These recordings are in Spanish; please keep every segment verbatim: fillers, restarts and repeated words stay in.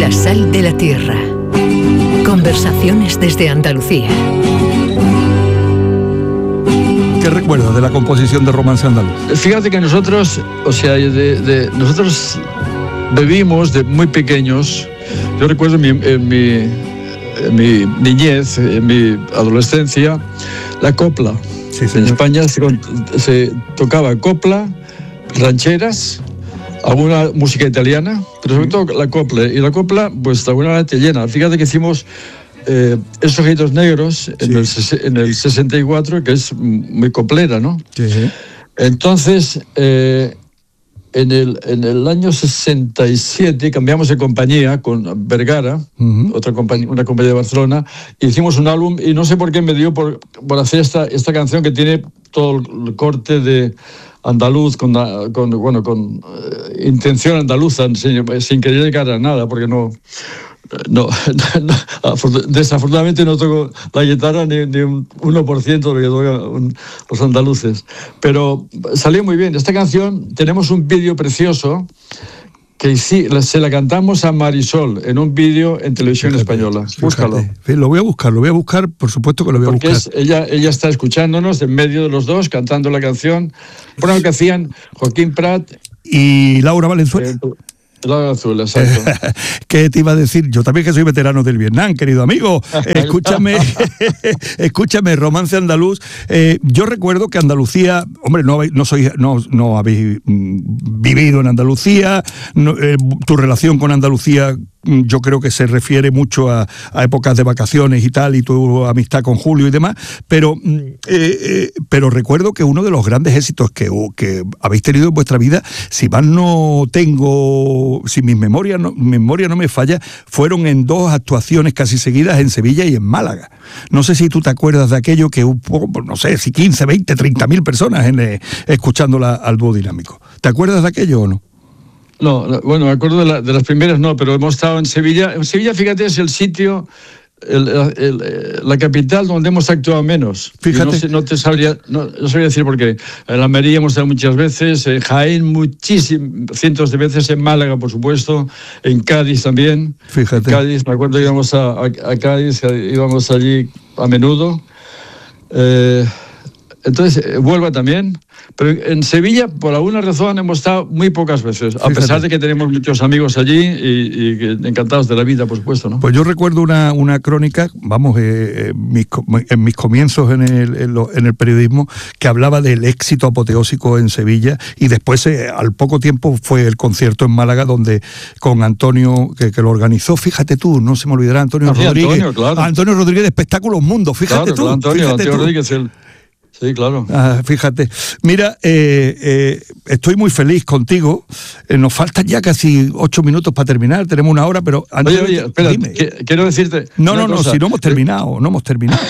La sal de la tierra. Conversaciones desde Andalucía. ¿Qué recuerdas de la composición de Romance Andaluz? Fíjate que nosotros, o sea, de, de, nosotros bebimos de muy pequeños. Yo recuerdo en mi, en mi, en mi niñez, en mi adolescencia, la copla. Sí, en España se, se tocaba copla, rancheras, alguna música italiana, pero sobre todo la copla. Y la copla, pues de alguna manera te llena. Fíjate que hicimos eh, Esos ojitos negros en, sí. el, en el sesenta y cuatro, que es muy coplera, ¿no? Sí, sí. Entonces, eh, en, el, en el año sesenta y siete cambiamos de compañía con Vergara, uh-huh. otra compañía, una compañía de Barcelona, e hicimos un álbum, y no sé por qué me dio por, por hacer esta, esta canción que tiene todo el corte de andaluz, con, con, bueno, con uh, intención andaluza, sin, sin querer llegar a nada, porque no, no, no, desafortunadamente no toco la guitarra ni, ni un uno por ciento de lo que tocan los andaluces. Pero salió muy bien. Esta canción, tenemos un vídeo precioso que sí, se la cantamos a Marisol en un vídeo en televisión fíjate, española. Fíjate. Búscalo. Lo voy a buscar, lo voy a buscar, por supuesto que lo voy a Porque buscar. Es, ella, ella está escuchándonos en medio de los dos, cantando la canción. Bueno, lo que hacían Joaquín Prat y Laura Valenzuela. Eh, Laura Azul, exacto. ¿Qué te iba a decir? Yo también que soy veterano del Vietnam, querido amigo. Escúchame, escúchame, Romance Andaluz. Eh, yo recuerdo que Andalucía, hombre, no, no, soy, no, no habéis vivido en Andalucía, no, eh, tu relación con Andalucía yo creo que se refiere mucho a, a épocas de vacaciones y tal, y tu amistad con Julio y demás, pero, eh, eh, pero recuerdo que uno de los grandes éxitos que, que habéis tenido en vuestra vida, si mal no tengo, si mi memoria no, memoria no me falla, fueron en dos actuaciones casi seguidas en Sevilla y en Málaga. No sé si tú te acuerdas de aquello que hubo, no sé, si quince, veinte, treinta mil personas en, eh, escuchándola al dúo dinámico. ¿Te acuerdas de aquello o no? No, bueno, me acuerdo de, la, de las primeras, no, pero hemos estado en Sevilla. En Sevilla, fíjate, es el sitio, el, el, el, la capital donde hemos actuado menos. Fíjate. No, sé, no te sabría, no, no sabría decir por qué. En Almería hemos estado muchas veces, en Jaén muchísimas, cientos de veces, en Málaga, por supuesto, en Cádiz también. Fíjate. En Cádiz, me acuerdo que íbamos a, a, a Cádiz, íbamos allí a menudo. Eh, entonces, eh, Huelva también. Pero en Sevilla, por alguna razón, hemos estado muy pocas veces, a Fíjate. pesar de que tenemos muchos amigos allí y, y que encantados de la vida, por supuesto, ¿no? Pues yo recuerdo una, una crónica, vamos, eh, mis, en mis comienzos en el, en, lo, en el periodismo, que hablaba del éxito apoteósico en Sevilla, y después, eh, al poco tiempo, fue el concierto en Málaga, donde con Antonio, que, que lo organizó, fíjate tú, no se me olvidará, Antonio ah, Rodríguez. Antonio, claro. Antonio Rodríguez de Espectáculos Mundo, fíjate claro, tú. Claro, Antonio, fíjate Antonio tú. Rodríguez, el... Sí, claro. Ah, fíjate. Mira, eh, eh, estoy muy feliz contigo. Eh, nos faltan ya casi ocho minutos para terminar. Tenemos una hora, pero... Antes oye, oye, espera, que, quiero decirte... No, no, cosa. no, si no hemos terminado, no hemos terminado.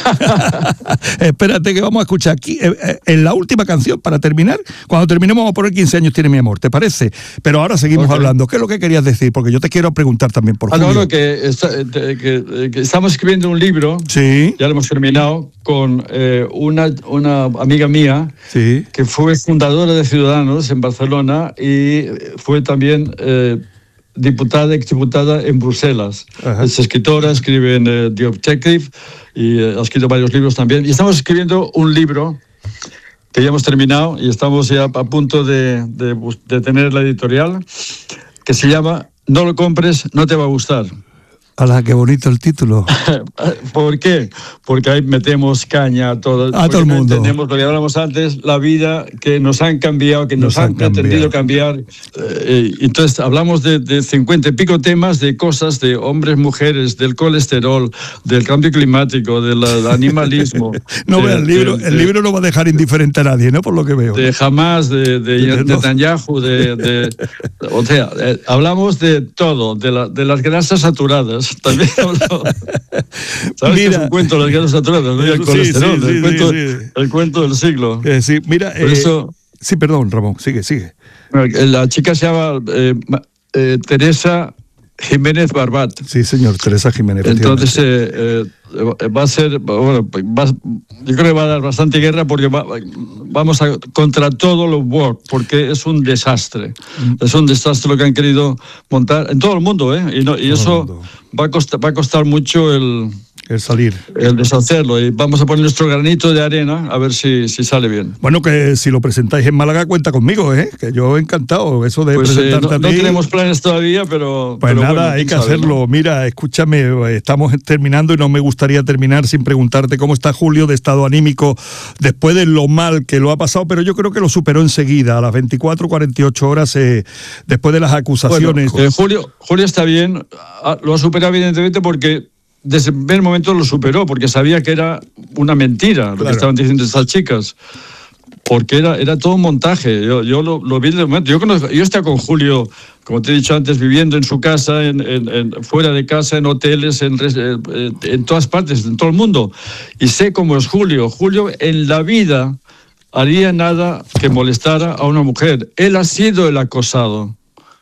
Espérate que vamos a escuchar aquí, eh, eh, en la última canción, para terminar. Cuando terminemos vamos a poner quince años tiene mi amor, ¿te parece? Pero ahora seguimos okay. hablando. ¿Qué es lo que querías decir? Porque yo te quiero preguntar también por ah, Julio. No, no, que, está, que, que estamos escribiendo un libro, sí. ya lo hemos terminado, con eh, una... una amiga mía, sí. que fue fundadora de Ciudadanos en Barcelona y fue también eh, diputada, exdiputada en Bruselas. Ajá. Es escritora, escribe en eh, The Objective y eh, ha escrito varios libros también. Y estamos escribiendo un libro que ya hemos terminado y estamos ya a punto de, de, de tener la editorial, que se llama No lo compres, no te va a gustar. ¡Hala, qué bonito el título! ¿Por qué? Porque ahí metemos caña a todo, a todo el mundo. Entendemos lo que hablábamos antes, la vida que nos han cambiado, que nos, nos han, han pretendido cambiar. Eh, entonces hablamos de, de cincuenta y pico temas, de cosas, de hombres, mujeres, del colesterol, del cambio climático, del, del animalismo. no veas el libro, de, el de, libro no va a dejar indiferente a nadie, ¿no? Por lo que veo. De Hamas, de, de, de, de Netanyahu, de, de, o sea, eh, hablamos de todo, de, la, de las grasas saturadas. También habló. ¿Sabes mira, que es un cuento de las grasas saturadas? ¿No? El sí, colesterol, sí, sí, el, cuento, sí, sí. el cuento del siglo. Eh, sí, mira, Por eh, eso, sí, perdón, Ramón, sigue, sigue. La chica se llama eh, eh, Teresa Jiménez Barbat. Sí, señor, Teresa Jiménez. Entonces, eh, eh, va a ser, bueno, va, yo creo que va a dar bastante guerra porque va, vamos a contra todo lo woke, porque es un desastre. Es un desastre lo que han querido montar en todo el mundo, ¿eh? Y, no, y eso va a costar, va a costar mucho el... El salir. El deshacerlo. Y vamos a poner nuestro granito de arena a ver si, si sale bien. Bueno, que si lo presentáis en Málaga, cuenta conmigo, ¿eh? Que yo encantado. Eso de pues, presentarte eh, no, a ti. No tenemos planes todavía, pero... Pues pero nada, bueno, hay que sabe, hacerlo. ¿No? Mira, escúchame, estamos terminando y no me gustaría terminar sin preguntarte cómo está Julio de estado anímico después de lo mal que lo ha pasado, pero yo creo que lo superó enseguida, a las veinticuatro, cuarenta y ocho horas, eh, después de las acusaciones. Bueno, eh, Julio, Julio está bien, lo ha superado evidentemente porque... Desde el primer momento lo superó, porque sabía que era una mentira lo claro. que estaban diciendo estas chicas. Porque era, era todo un montaje. Yo, yo lo, lo vi desde el momento. Yo, conozco, yo estaba con Julio, como te he dicho antes, viviendo en su casa, en, en, en, fuera de casa, en hoteles, en, en, en todas partes, en todo el mundo. Y sé cómo es Julio. Julio en la vida haría nada que molestara a una mujer. Él ha sido el acosado.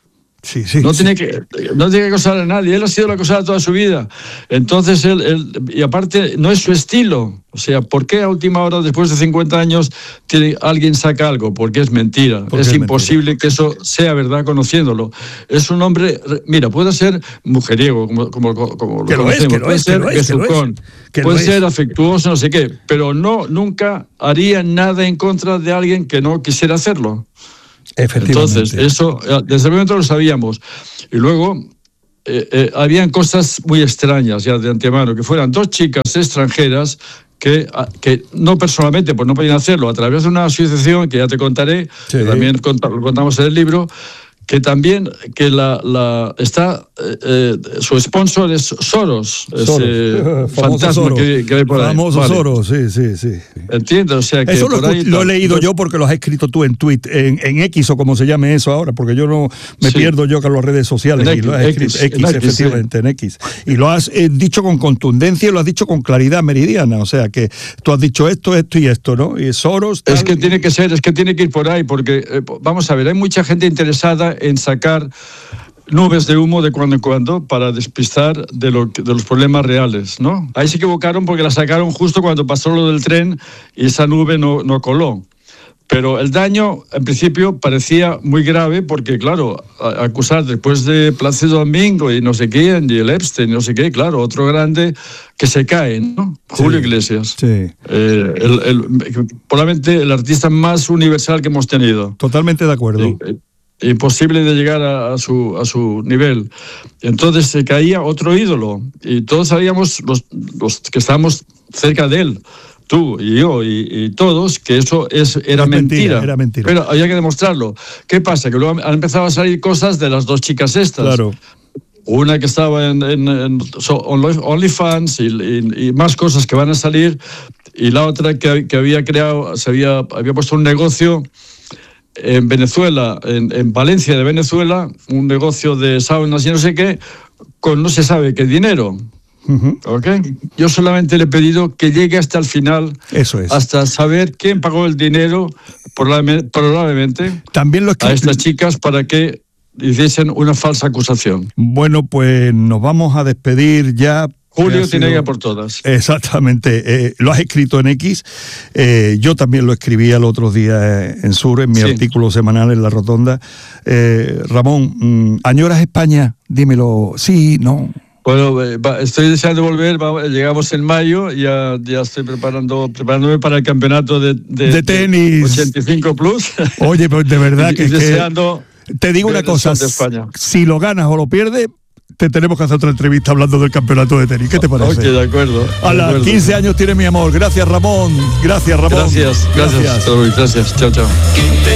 Sí, sí, no, sí. Tiene que, no tiene que acosar a nadie, él ha sido el acosado toda su vida. Entonces, él, él, y aparte, no es su estilo. O sea, ¿por qué a última hora, después de cincuenta años, tiene, alguien saca algo? Porque es mentira. Porque es, es imposible mentira. Que eso sea verdad conociéndolo. Es un hombre, mira, puede ser mujeriego, como, como, como que lo conocemos, puede es, ser besucón, puede ser es. afectuoso, no sé qué, pero no, nunca haría nada en contra de alguien que no quisiera hacerlo. Entonces, eso desde el momento lo sabíamos. Y luego eh, eh, habían cosas muy extrañas ya de antemano, que fueran dos chicas extranjeras que, que no personalmente, pues no podían hacerlo, a través de una asociación que ya te contaré, sí. que también cont- lo contamos en el libro, que también que la, la está eh, eh, su sponsor es Soros, Soros. ese fantasma Soros. Que, que hay por ahí. Famoso vale. Soros, sí, sí, sí. Entiendo, o sea que eso lo, por ahí lo he leído los... yo porque lo has escrito tú en tweet, en, en X o como se llame eso ahora, porque yo no me sí. pierdo yo con las redes sociales. En y X, lo has escrito X, X, X efectivamente, sí. en X. Y lo has eh, dicho con contundencia y lo has dicho con claridad meridiana, o sea que tú has dicho esto, esto y esto, ¿no? Y Soros... Tal... Es que tiene que ser, es que tiene que ir por ahí, porque eh, vamos a ver, hay mucha gente interesada en sacar nubes de humo de cuando en cuando para despistar de, lo, de los problemas reales, ¿no? Ahí se equivocaron porque la sacaron justo cuando pasó lo del tren y esa nube no, no coló. Pero el daño, en principio, parecía muy grave porque, claro, acusar después de Plácido Domingo y no sé quién, y el Epstein, no sé qué, claro, otro grande que se cae, ¿no? Sí, Julio Iglesias. Sí. Eh, el, el, probablemente el artista más universal que hemos tenido. Totalmente de acuerdo. Eh, imposible de llegar a, a, su, a su nivel. Entonces se caía otro ídolo y todos sabíamos, los, los que estábamos cerca de él, tú y yo y, y todos, que eso es, era, es mentira, mentira, era mentira. Pero había que demostrarlo. ¿Qué pasa? Que luego han empezado a salir cosas de las dos chicas estas. Claro. Una que estaba en, en, en OnlyFans y, y, y más cosas que van a salir, y la otra que, que había creado, se había, había puesto un negocio en Venezuela, en, en Valencia de Venezuela, un negocio de saunas y no sé qué, con no se sabe qué dinero. Uh-huh. ¿Okay? Yo solamente le he pedido que llegue hasta el final, eso es, hasta saber quién pagó el dinero, probablemente, también lo a estas chicas para que hiciesen una falsa acusación. Bueno, pues nos vamos a despedir ya. Julio tiene que ir por todas. Exactamente. Eh, lo has escrito en X. Eh, yo también lo escribí el otro día en Sur, en mi sí. artículo semanal en La Rotonda. Eh, Ramón, ¿añoras España? Dímelo. Sí, no. Bueno, estoy deseando volver. Llegamos en mayo. Ya, ya estoy preparando, preparándome para el campeonato de, de, de tenis. De ochenta y cinco plus. Oye, pues de verdad y, que. Y deseando. Que te digo una cosa. Si lo ganas o lo pierdes, te tenemos que hacer otra entrevista hablando del campeonato de tenis. ¿Qué te parece? Ok, de acuerdo. A las quince años tiene mi amor. Gracias, Ramón. Gracias, Ramón. Gracias, gracias. Gracias, gracias. Chao, chao.